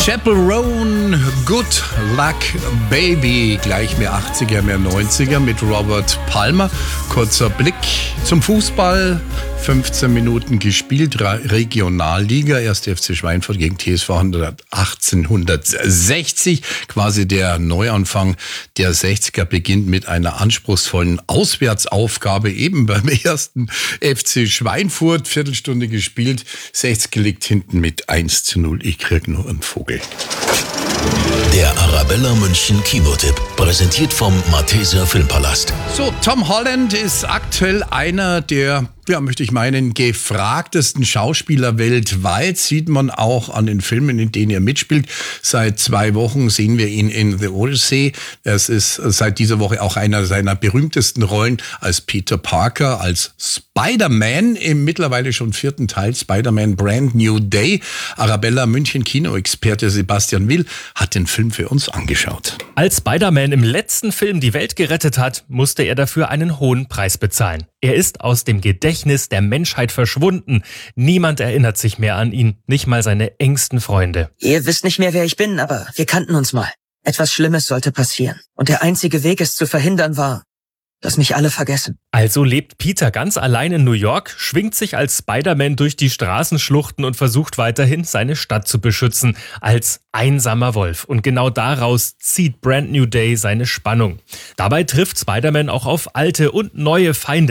Chappell Roan, Good Luck Baby, gleich mehr 80er, mehr 90er mit Robert Palmer. Kurzer Blick zum Fußball. 15 Minuten gespielt, Regionalliga, 1. FC Schweinfurt gegen TSV 1860. Quasi der Neuanfang der 60er beginnt mit einer anspruchsvollen Auswärtsaufgabe eben beim 1. FC Schweinfurt. Viertelstunde gespielt, 60 liegt hinten mit 1:0. Ich krieg nur einen Vogel. Der Arabella München Kinotipp, präsentiert vom Malteser Filmpalast. So, Tom Holland ist aktuell einer der, möchte ich meinen, gefragtesten Schauspieler weltweit. Sieht man auch an den Filmen, in denen er mitspielt. Seit 2 Wochen sehen wir ihn in The Odyssey. Es ist seit dieser Woche auch einer seiner berühmtesten Rollen als Peter Parker, als Spider-Man im mittlerweile schon 4. Teil Spider-Man Brand New Day. Arabella München Kinoexperte Sebastian Will hat den Film für uns angeschaut. Als Spider-Man im letzten Film die Welt gerettet hat, musste er dafür einen hohen Preis bezahlen. Er ist aus dem Gedächtnis der Menschheit verschwunden. Niemand erinnert sich mehr an ihn, nicht mal seine engsten Freunde. Ihr wisst nicht mehr, wer ich bin, aber wir kannten uns mal. Etwas Schlimmes sollte passieren. Und der einzige Weg, es zu verhindern, war, dass mich alle vergessen. Also lebt Peter ganz allein in New York, schwingt sich als Spider-Man durch die Straßenschluchten und versucht weiterhin, seine Stadt zu beschützen, als einsamer Wolf. Und genau daraus zieht Brand New Day seine Spannung. Dabei trifft Spider-Man auch auf alte und neue Feinde.